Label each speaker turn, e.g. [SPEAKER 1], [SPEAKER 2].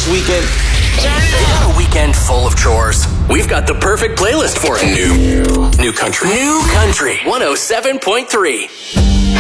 [SPEAKER 1] this weekend?
[SPEAKER 2] You got a weekend full of chores? We've got the perfect playlist for it. New country. New country. 107.3.